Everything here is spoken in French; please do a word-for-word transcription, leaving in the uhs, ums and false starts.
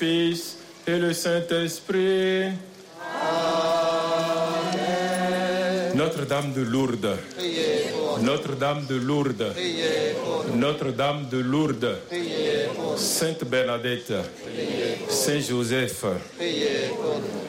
Fils et le Saint-Esprit. Amen. Notre-Dame de Lourdes. Notre-Dame de Lourdes. Notre-Dame de Lourdes. Sainte Bernadette. Saint Joseph.